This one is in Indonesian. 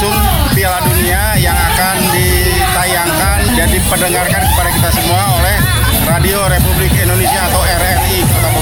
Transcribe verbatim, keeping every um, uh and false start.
langsung Piala Dunia yang akan ditayangkan dan diperdengarkan kepada kita semua oleh Radio Republik Indonesia atau R R I Kota Bogor.